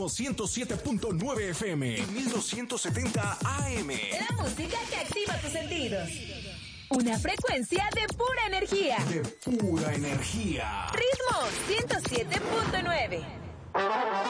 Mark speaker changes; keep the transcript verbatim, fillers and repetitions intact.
Speaker 1: Ritmo ciento siete punto nueve F M y mil doscientos setenta A M.
Speaker 2: La música que activa tus sentidos. Una frecuencia de pura energía.
Speaker 1: De pura energía.
Speaker 2: Ritmo ciento siete punto nueve.